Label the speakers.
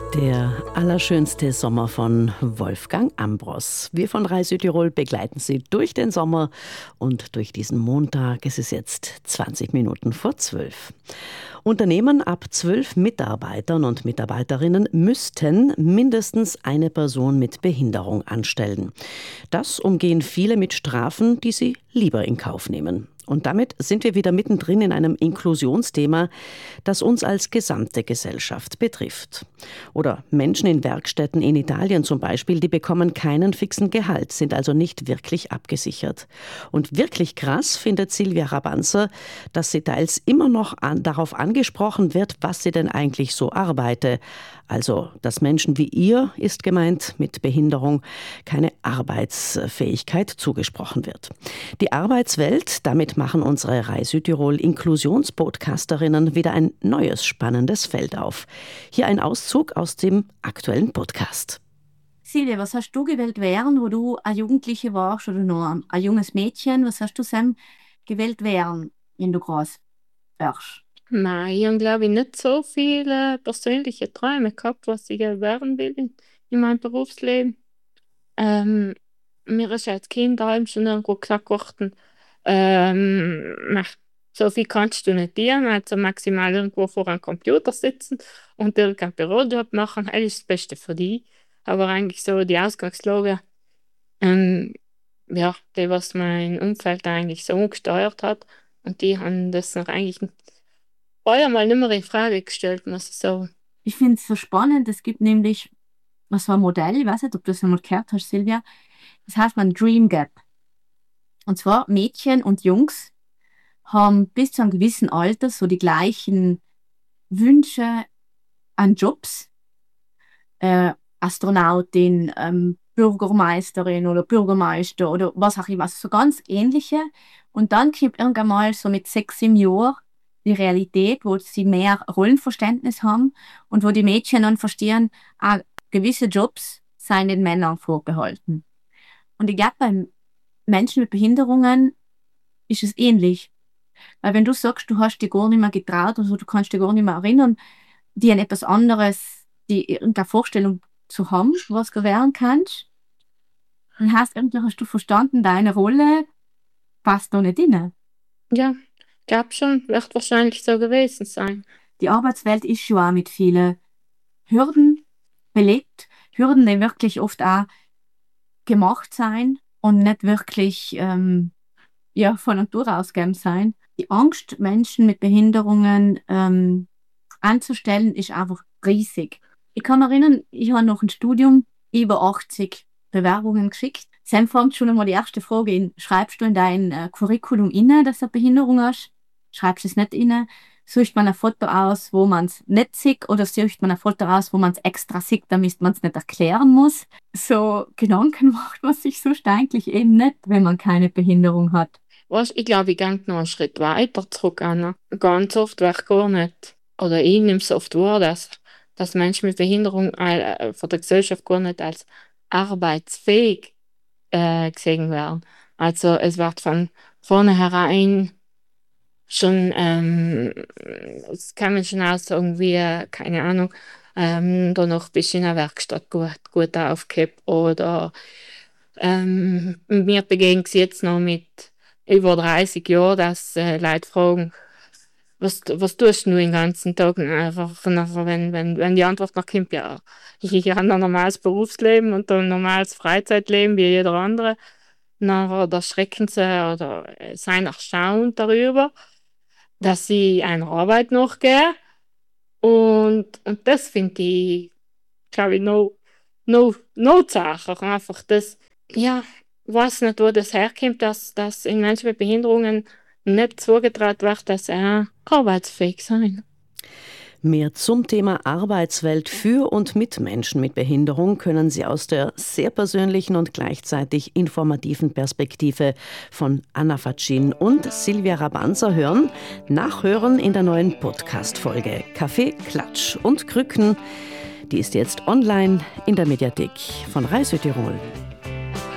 Speaker 1: Der allerschönste Sommer von Wolfgang Ambros. Wir von Rai Südtirol begleiten Sie durch den Sommer und durch diesen Montag. Es ist jetzt 20 Minuten vor 12. Unternehmen ab 12 Mitarbeitern und Mitarbeiterinnen müssten mindestens eine Person mit Behinderung anstellen. Das umgehen viele mit Strafen, die sie lieber in Kauf nehmen. Und damit sind wir wieder mittendrin in einem Inklusionsthema, das uns als gesamte Gesellschaft betrifft. Oder Menschen in Werkstätten in Italien zum Beispiel, die bekommen keinen fixen Gehalt, sind also nicht wirklich abgesichert. Und wirklich krass findet Silvia Rabanzer, dass sie teils immer noch darauf angesprochen wird, was sie denn eigentlich so arbeite. Also, dass Menschen wie ihr, ist gemeint, mit Behinderung keine Arbeitsfähigkeit zugesprochen wird. Die Arbeitswelt, damit machen unsere Rai Südtirol Inklusionspodcasterinnen wieder ein neues spannendes Feld auf. Hier ein Auszug aus dem aktuellen Podcast.
Speaker 2: Silvia, was hast du gewählt werden, wo du eine Jugendliche warst oder noch ein junges Mädchen? Was hast du Sam gewählt werden, wenn du groß wärst?
Speaker 3: Nein, ich habe, glaube ich, nicht so viele persönliche Träume gehabt, was ich werden will in meinem Berufsleben. Mir ist als Kind allem schon irgendwo gesagt worden, so viel kannst du nicht dienen, also maximal irgendwo vor einem Computer sitzen und irgendeinen Bürojob machen, das ist das Beste für dich. Aber eigentlich so die Ausgangslage, ja, die, was mein Umfeld eigentlich so gesteuert hat, und die haben das noch eigentlich mal nicht mehr in Frage gestellt, muss ich sagen.
Speaker 2: Ich finde es so spannend, es gibt nämlich, was war ein Modell, ich weiß nicht, ob du das einmal gehört hast, Silvia, das heißt man Dream Gap. Und zwar Mädchen und Jungs haben bis zu einem gewissen Alter so die gleichen Wünsche an Jobs. Astronautin, Bürgermeisterin oder Bürgermeister oder was auch immer, also so ganz ähnliche. Und dann kommt irgendwann mal so mit 6, 7 Jahren die Realität, wo sie mehr Rollenverständnis haben und wo die Mädchen dann verstehen, gewisse Jobs seien den Männern vorbehalten. Und ich glaube, bei Menschen mit Behinderungen ist es ähnlich. Weil wenn du sagst, du hast dich gar nicht mehr getraut oder so, du kannst dich gar nicht mehr erinnern, dir an etwas anderes, die irgendeine Vorstellung zu haben, was du werden kannst, dann irgendwie hast du verstanden, deine Rolle passt da nicht rein.
Speaker 3: Ja, ich glaube schon, wird wahrscheinlich so gewesen sein.
Speaker 2: Die Arbeitswelt ist schon auch mit vielen Hürden belegt. Hürden, die wirklich oft auch gemacht sein und nicht wirklich von Natur aus gegeben sein. Die Angst, Menschen mit Behinderungen anzustellen, ist einfach riesig. Ich kann mich erinnern, ich habe nach dem Studium über 80 Bewerbungen geschickt. Sam fängt schon einmal die erste Frage in, schreibst du in dein Curriculum inne, dass du eine Behinderung hast? Schreibst du es nicht inne? Sucht man ein Foto aus, wo man es nicht sieht, oder sucht man ein Foto aus, wo man es extra sieht, damit man es nicht erklären muss? So Gedanken macht man sich sonst eigentlich eben nicht, wenn man keine Behinderung hat.
Speaker 3: Weißt, ich glaube, ich gehe noch einen Schritt weiter zurück, Anna. Ganz oft wäre gar nicht, oder ich nehme es oft wahr, dass Menschen mit Behinderung von der Gesellschaft gar nicht als arbeitsfähig gesehen werden. Also es wird von vornherein schon, das kann man schon auch sagen, wie, keine Ahnung, da noch bist du in der Werkstatt gut aufgehabt oder mir begegnet es jetzt noch mit über 30 Jahren, dass Leute fragen, was tust du den ganzen Tag? Einfach wenn die Antwort noch kommt, ja, ich habe ein normales Berufsleben und ein normales Freizeitleben wie jeder andere, dann erschrecken sie oder seien erstaunt darüber, dass sie einer Arbeit nachgehen. Und das finde ich, glaube ich, noch zacher. Einfach das, ja, ich weiß nicht, wo das herkommt, dass in Menschen mit Behinderungen nicht zugetraut wird, dass sie arbeitsfähig sind.
Speaker 1: Mehr zum Thema Arbeitswelt für und mit Menschen mit Behinderung können Sie aus der sehr persönlichen und gleichzeitig informativen Perspektive von Anna Fatschin und Silvia Rabanzer hören. Nachhören in der neuen Podcast-Folge Kaffee, Klatsch und Krücken. Die ist jetzt online in der Mediathek von Rai Südtirol.